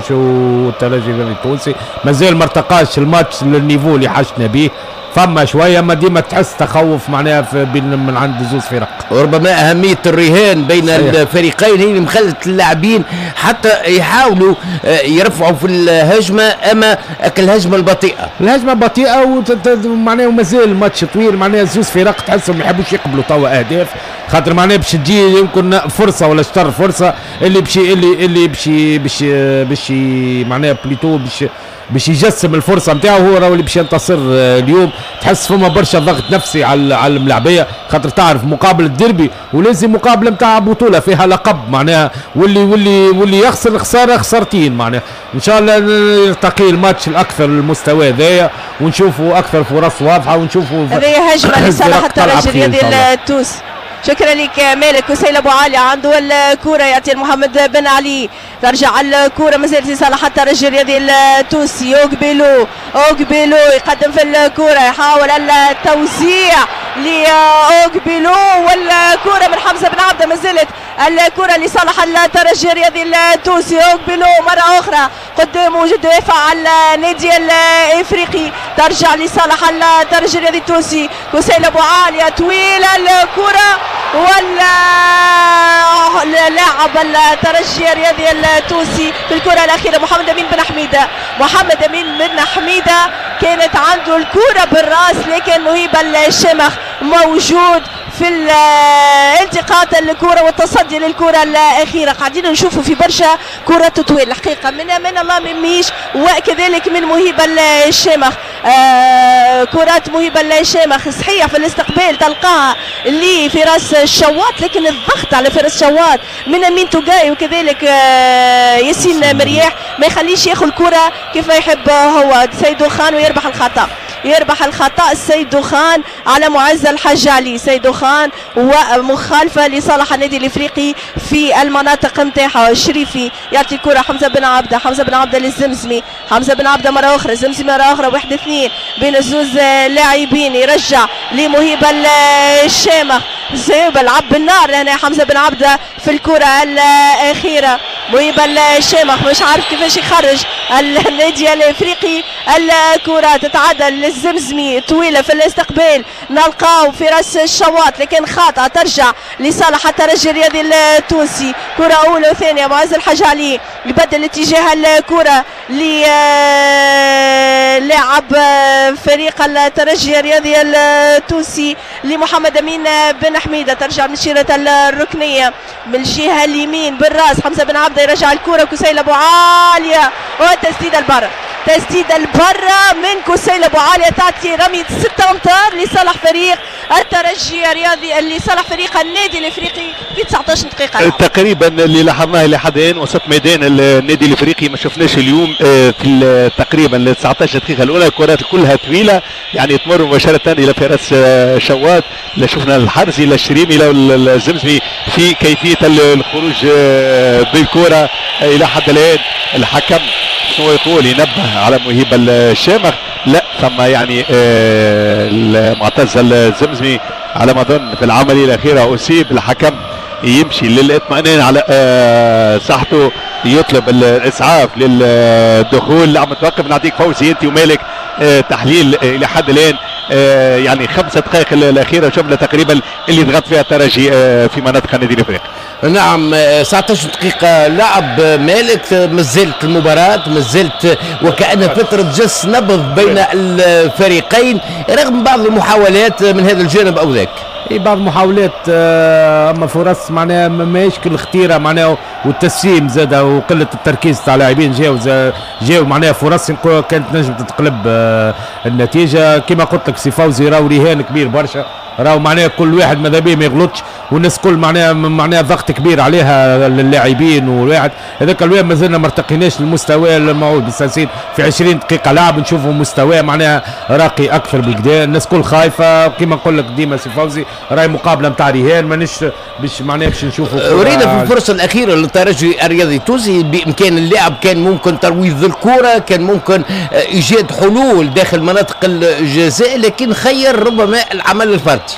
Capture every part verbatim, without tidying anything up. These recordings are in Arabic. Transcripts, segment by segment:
قرطاج والترجي التونسي مازال ما ارتقاش الماتش للنيفو اللي حاجتنا به، فما شويه ما ديما تحس تخوف معناها بين من عند زوز فرق. وربما اهميه الرهان بين صحيح. الفريقين هي اللي مخلت اللاعبين حتى يحاولوا يرفعوا في الهجمه، اما الهجمه البطيئه الهجمه بطيئه ومعناها مازال الماتش طويل، معناها زوز فرق تحسهم ما يحبوش يقبلوا توا اهداف، خاطر معناها باش تجي يمكن فرصه ولا شطر فرصه اللي باش اللي اللي باش باش باش معناها بليتو باش باش يجسم الفرصه نتاعو هو راهو اللي باش ينتصر اليوم. تحس فما برشا ضغط نفسي على على الملاعبيه، خاطر تعرف مقابل الديربي ولازم مقابله نتاع بطوله فيها لقب معناها، واللي واللي واللي يخسر خساره خسارتين معناها. ان شاء الله نلتقي الماتش الاكثر المستوى ذايا ونشوفوا اكثر فرص واضحه ونشوفوا هذه هجمه لصالح الترجي الرياضي التونسي. شكرا لك مالك. وسيل ابو علي عنده الكره يعطي محمد بن علي، ترجع الكره مازالت لصالح الترجي الرياضي التونسي. اوغبيلو اوغبيلو يقدم في الكره، يحاول التوزيع لاوغبيلو والكره من حمزه بن عبده، مازالت الكره لصالح الترجي الرياضي التونسي. اوغبيلو مره اخرى قدامه دافع النادي الافريقي، ترجع لصالح الترجي الرياضي التونسي. وسيل ابو علي طويله الكره ولا لاعب الترجي الرياضي التونسي في الكره الاخيره محمد امين بن حميده. محمد امين بن حميده كانت عنده الكره بالراس، لكن مهيب الشمخ موجود في التقاط الكره والتصدي للكره الاخيره. قاعدين نشوفوا في برشا كرات طويل الحقيقه من من الله من ميش وكذلك من مهيب الشمخ. آه كرات مهيب الشمخ صحيح في الاستقبال تلقاها اللي في راس الشواط، لكن الضغط على فراس الشواط من امين توجاي وكذلك آه ياسين مرياح ما يخليش ياخذ الكره كيف يحب هو سيدو خان ويربح الخطا. يربح الخطأ سيدو خان على معز الحاج علي. سيدو خان ومخالفة لصالح النادي الافريقي في المناطق نتاعها. الشريفي يعطي الكرة حمزة بن عبده، حمزة بن عبده للزمزمي، حمزة بن عبده مرة أخرى، الزمزمي مرة أخرى، واحد اثنين بين الزوز لاعبين، يرجع لمهيب الشامخ، زيب لعب بالنار هنا حمزة بن عبده في الكرة الأخيرة. مهيب الشامخ مش عارف كيفاش يخرج النادي الافريقي الكرة، تتعدل للزمزمي طويلة في الاستقبال، نلقاو في راس الشواط لكن خاطئة ترجع لصالح الترجي الرياضي التونسي. كرة أولى وثانية معز الحاج علي يبدل اتجاه الكرة للاعب فريق الترجي الرياضي التونسي لمحمد أمين بن حميدة، ترجع من شيرة الركنية من الجهة اليمين بالراس. حمزة بن عبده يرجع الكرة، كسيل أبو عالية وتسديد البر، تسديد البرة من كسيل ابو عالية تعطي رمية ستة امتار لصالح فريق الترجي الرياضي، لصالح فريق النادي الافريقي في تسعة عشر دقيقة تقريبا اللي لاحظناه لحد الان وسط ميدان النادي الافريقي. ما شفناش اليوم في تقريبا ال تسعة عشر دقيقة الاولى الكرات كلها طويلة يعني تمر مباشرة الى فراس شوات، لا شفنا الحرزي لا الشريمي لا الزمزمي في كيفية الخروج بالكرة الى حد الان. الحكم شنو يقول؟ ينبه على مهيب الشامخ، لا ثم يعني آه معتز الزمزمي على ما اظن في العمليه الاخيره اصيب. الحكم يمشي للاطمئنان على آه صحته، يطلب الاسعاف للدخول. عم توقف نعطيك فوزي انت ومالك آه تحليل الى حد الان آه يعني خمسة دقائق الاخيره شفنا تقريبا اللي ضغط فيها الترجي آه في مناطق النادي الافريقي. نعم تسعة عشر دقيقة لعب مالك، مازالت المباراة مازالت وكأن فترة جس نبض بين الفريقين رغم بعض المحاولات من هذا الجانب أو ذاك. اي بعض المحاولات اما فرص معناها ماهيش كل خطيره معناها، والتسليم زاد وقله التركيز تاع اللاعبين جاو جاو معناها فرص كانت نجم تتقلب النتيجه. كما قلت لك سي فوزي راهو رهان كبير برشا، راهو معناها كل واحد ماذا بيه ما يغلطش، والناس كل معناها معناها ضغط كبير عليها للاعبين، والواحد هذاك الواحد مازلنا ما ارتقيناش للمستوى الموعود بالسنسين في عشرين دقيقه لعب نشوفوا مستوى معناها راقي اكثر بالكدا. الناس كل خايفه كما نقول لك ديما سي فوزي راهي مقابله نتاع رهان مانيش باش معناها باش نشوفوا. ورينا في الفرصه الاخيره للترجي الرياضي التونسي بامكان اللاعب كان ممكن ترويض الكره، كان ممكن ايجاد حلول داخل مناطق الجزاء، لكن خير ربما العمل الفردي.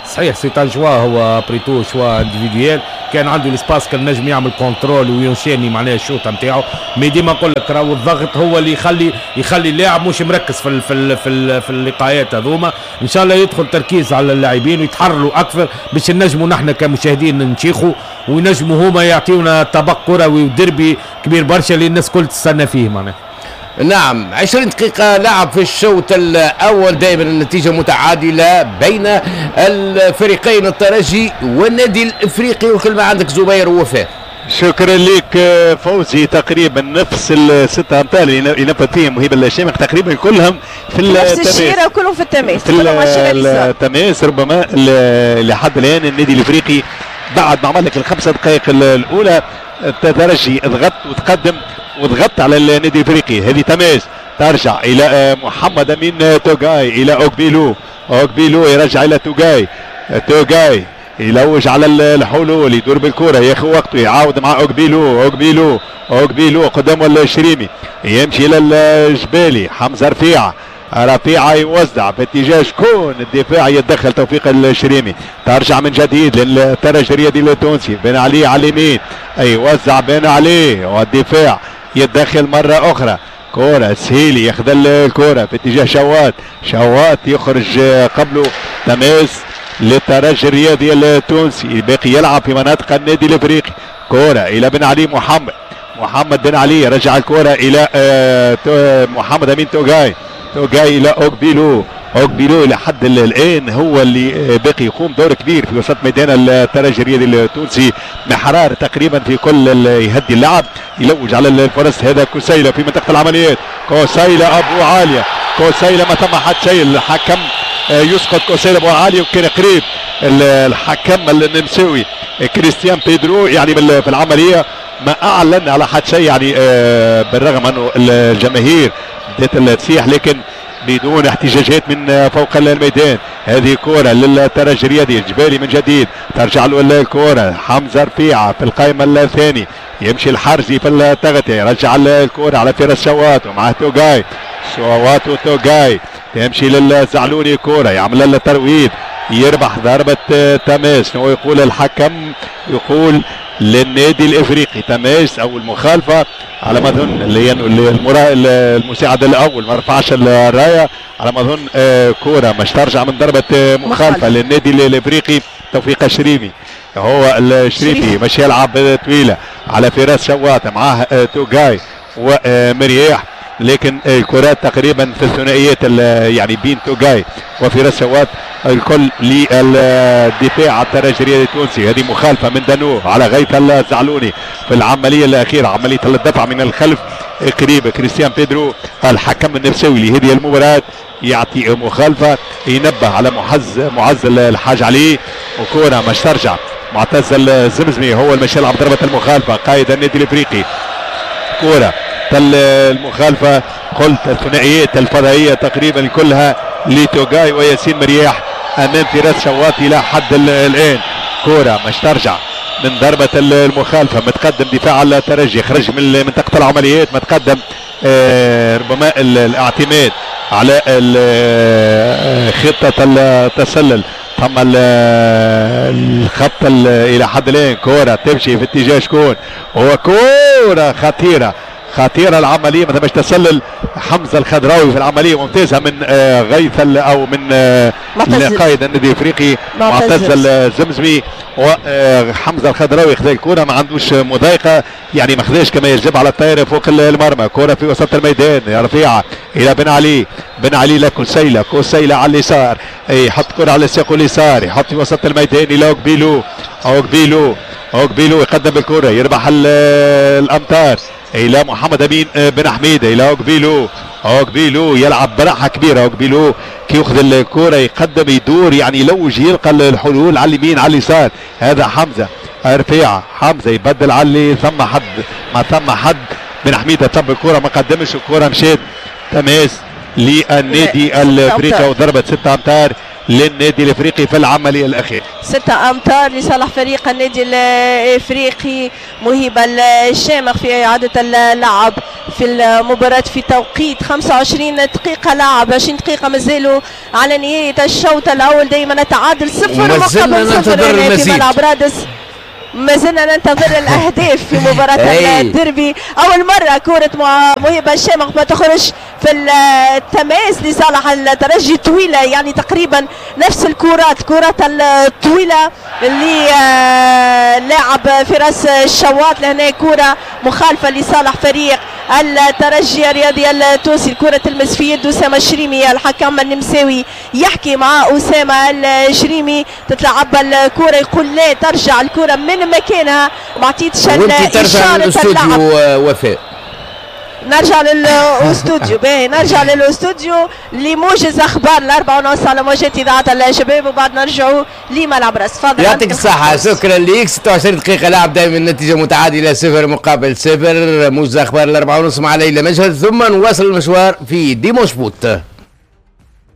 صحيح سي ان شوا هو بريتو شوا انديفيديوال، كان عنده الاسباس كان نجم يعمل كنترول وينشاني معناها الشوط نتاعو، مي ديما نقول لك راهو الضغط هو اللي يخلي يخلي اللاعب مش مركز في ال في ال في, ال في اللقاءات هذوما. ان شاء الله يدخل تركيز على اللاعبين ويتحرروا اكثر باش نجموا نحن كمشاهدين نشيخوا ونجموا هما يعطيونا طبق كروي ودربي كبير برشا اللي الناس كل تستنى فيه معناها. نعم عشرين دقيقة لعب في الشوط الأول، دائما النتيجة متعادلة بين الفريقين الترجي والنادي الإفريقي. والكلمة عندك زبير ووفاء. شكرا لك فوزي. تقريبا نفس الستة امتار اللي ينفذ فيهم مهيب الشامخ تقريبا كلهم في نفس الشيرة وكلهم في التماس في التماس. ربما لحد الآن النادي الإفريقي بعد ما عمل لك الخمسة دقائق الأولى الترجي ضغط وتقدم وضغط على النادي الافريقي. هذه تماس ترجع الى محمد امين توغاي الى اوكبيلو، اوكبيلو يرجع الى توغاي، توغاي يلوج على الحلول يدور بالكره ياخذ وقته يعاود مع اوكبيلو، اوكبيلو اوكبيلو قدامه الشريمي يمشي الى الجبالي، حمزه رفيعه رفيعه يوزع في اتجاه شكون الدفاع يتدخل توفيق الشريمي، ترجع من جديد للترجي الرياضي التونسي بن علي على اليمين يوزع بن علي والدفاع يتدخل مرة أخرى، كرة سهيلي ياخذ الكرة في اتجاه شوات، شوات يخرج قبله تماس للترجي الرياضي التونسي باقي يلعب في مناطق النادي الافريقي. كرة إلى بن علي محمد، محمد بن علي رجع الكرة إلى محمد أمين توغاي، توغاي إلى أوكبيلو، أوكبيلو لحد الآن هو اللي باقي يقوم دور كبير في وسط ميدان الترجي الرياضي التونسي، محرار تقريبا في كل يهدي اللعب، يلوج على الفرص. هذا كوسيلة في منطقة العمليات، كوسيلة أبو عالية، كوسيلة ما تم حد شيء، الحكم يسقط كوسيلة أبو عالية وكان قريب الحكم النمساوي كريستيان بيدرو يعني في العملية ما أعلن على حد شيء، يعني بالرغم أنه الجماهير بدأت تصيح لكن بدون احتجاجات من فوق الميدان. هذه كرة للترجي الرياضي، الجبالي من جديد ترجع له الكرة، حمزة رفيعة في القائمة الثاني يمشي الحرزي في التغطية يرجع الكرة على فراس شوات ومعه توغاي، شوات وتوغاي تمشي للزعلوني، كرة يعمل لها ترويض يربح ضربة تماس. شنو يقول الحكم؟ يقول للنادي الافريقي تماس او المخالفه على ما اظن اللي المرا... المساعد الاول ما رفعش الرايه على ما اظن آه كوره مش ترجع من ضربه آه مخالفه للنادي الافريقي. توفيق الشريمي هو الشريفي مش يلعب طويله على فراس شوات معاه آه توغاي ومرياح، لكن الكرات تقريبا في الثنائيات يعني بين توغاي وفراس شوات الكل للدفاع على الترجي الرياضي التونسي. هذه مخالفه من دانو على غيث الزعلوني في العمليه الاخيره، عمليه الدفع من الخلف قريب كريستيان بيدرو الحكم النمساوي لهذه المباراه يعطي مخالفه، ينبه على معز معز الحاج علي، وكره مش ترجع. معتز الزمزمي هو المشي يلعب ضربه المخالفه قائد النادي الافريقي. كره المخالفه قلت الثنائيات الفضائيه تقريبا كلها لتوغاي وياسين مرياح امام فراس شوات الى حد الان. كوره مش ترجع من ضربه المخالفه، متقدم دفاع الترجي خرج من منطقه العمليات، متقدم آه ربما الاعتماد على خطه التسلل ثم الخط الى حد الان. كوره تمشي في اتجاه شكون؟ هو كوره خطيره خطيرة العملية ما تمش تسلل حمزة الخضراوي في العملية ممتازة من آه غيث او من آه قائد النادي الافريقي معتز الزمزمي، وحمزة الخضراوي خذ الكرة ما عندوش مضايقة يعني ما خذاش كما يجب على الطائرة فوق المرمى. كرة في وسط الميدان رفيعة الى بن علي، بن علي لكوسيلة، كوسيلة على اليسار يحط كرة على الساق اليسار يحط في وسط الميدان الى اوكبيلو، اوكبيلو اوكبيلو يقدم بالكرة يربح الامتار الى محمد امين بن حميده الى اوكبيلو، اوكبيلو يلعب براحه كبيره. اوكبيلو كي ياخذ الكره يقدم يدور يعني يلوج يلقى الحلول على اليمين على اليسار. هذا حمزه رفيعه، حمزه يبدل على اللي ثم حد ما ثم حد بن حميده طب الكره ما قدمش، الكره مشات تماس للنادي الافريقي وضربت ستة امتار للنادي الافريقي في العمليه الاخيره. ستة امتار لصالح فريق النادي الافريقي. مهيب الشامخ في اعاده اللعب في المباراة في توقيت خمسة وعشرين دقيقة لعب، عشرين دقيقة مازالوا على نهاية الشوط الأول. دائما تعادل صفر مقابل صفر في ملعب رادس. ما زلنا ننتظر الاهداف في مباراه الديربي. اول مره كره مهيب الشامخ ما تخرج في التماس لصالح الترجي طويله، يعني تقريبا نفس الكرات الكرات الطويله اللي لاعب فراس الشواط. لهنا كره مخالفه لصالح فريق الترجي الرياضي التونسي. الكره تلمس في يد اسامه الشريمي، الحكم النمساوي يحكي مع اسامه الشريمي، تتلعب الكره يقول لا ترجع الكره من مكانها، ما عطيتش اشاره اللعب. وفاء نرجع للاستوديو. باهي نرجع للاستوديو لموجز اخبار الاربعه ونص على موجات اذاعه الشباب، وبعد نرجعوا لملعب راس. تفضل. يعطيك الصحه. شكرا ليك. ستة وعشرين دقيقه لعب دائما النتيجه متعادله صفر مقابل صفر. موجز اخبار الاربعه ونص مع ليلى مجهد، ثم نواصل المشوار في ديموش بوت.